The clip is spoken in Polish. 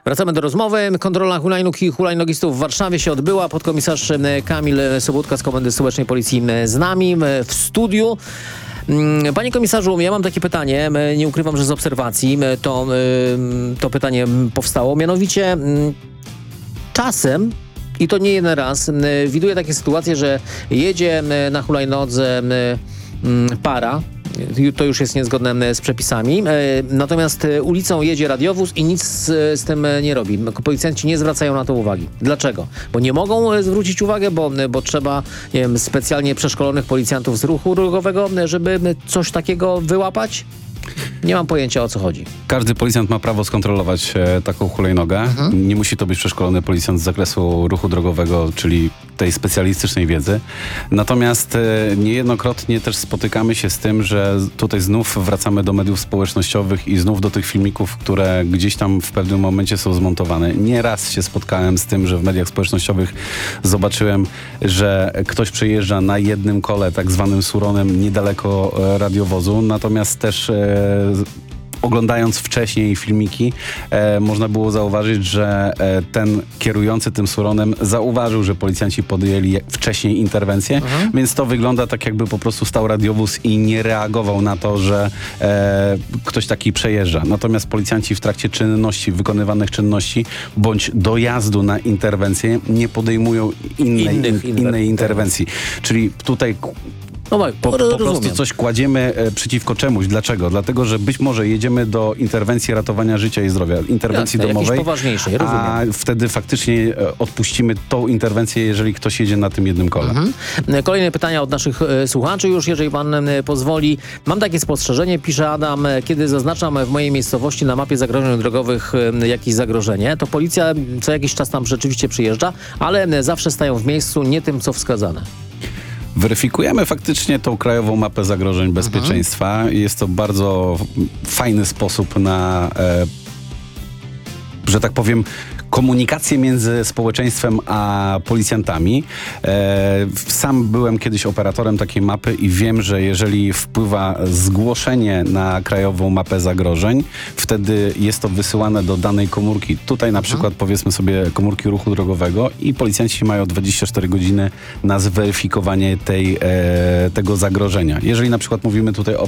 Wracamy do rozmowy. Kontrola hulajnóg i hulajnogistów w Warszawie się odbyła. Podkomisarz Kamil Sobudka z Komendy Stołecznej Policji z nami w studiu. Panie komisarzu, ja mam takie pytanie, nie ukrywam, że z obserwacji to pytanie powstało. Mianowicie czasem, i to nie jeden raz, widuję takie sytuacje, że jedzie na hulajnodze para, to już jest niezgodne z przepisami. Natomiast ulicą jedzie radiowóz i nic z tym nie robi. Policjanci nie zwracają na to uwagi. Dlaczego? Bo nie mogą zwrócić uwagę, bo trzeba, nie wiem, specjalnie przeszkolonych policjantów z ruchu drogowego, żeby coś takiego wyłapać? Nie mam pojęcia, o co chodzi. Każdy policjant ma prawo skontrolować taką hulajnogę. Nie musi to być przeszkolony policjant z zakresu ruchu drogowego, czyli tej specjalistycznej wiedzy. Natomiast niejednokrotnie też spotykamy się z tym, że tutaj znów wracamy do mediów społecznościowych i znów do tych filmików, które gdzieś tam w pewnym momencie są zmontowane. Nieraz się spotkałem z tym, że w mediach społecznościowych zobaczyłem, że ktoś przejeżdża na jednym kole, tak zwanym suronem, niedaleko radiowozu. Natomiast też oglądając wcześniej filmiki, można było zauważyć, że ten kierujący tym suronem zauważył, że policjanci podjęli wcześniej interwencję, więc to wygląda tak, jakby po prostu stał radiowóz i nie reagował na to, że ktoś taki przejeżdża. Natomiast policjanci w trakcie czynności, wykonywanych czynności, bądź dojazdu na interwencję nie podejmują innej interwencji. Czyli tutaj po prostu coś kładziemy przeciwko czemuś. Dlaczego? Dlatego, że być może jedziemy do interwencji ratowania życia i zdrowia, interwencji domowej, poważniejszej, a wtedy faktycznie odpuścimy tą interwencję, jeżeli ktoś jedzie na tym jednym kole. Kolejne pytania od naszych słuchaczy już, jeżeli pan pozwoli. Mam takie spostrzeżenie, pisze Adam, kiedy zaznaczam w mojej miejscowości na mapie zagrożeń drogowych jakieś zagrożenie, to policja co jakiś czas tam rzeczywiście przyjeżdża, ale zawsze stają w miejscu nie tym, co wskazane. Weryfikujemy faktycznie tą krajową mapę zagrożeń bezpieczeństwa. Jest to bardzo fajny sposób na, że tak powiem, komunikację między społeczeństwem a policjantami. Sam byłem kiedyś operatorem takiej mapy i wiem, że jeżeli wpływa zgłoszenie na krajową mapę zagrożeń, wtedy jest to wysyłane do danej komórki. Tutaj na przykład powiedzmy sobie komórki ruchu drogowego i policjanci mają 24 godziny na zweryfikowanie tego zagrożenia. Jeżeli na przykład mówimy tutaj o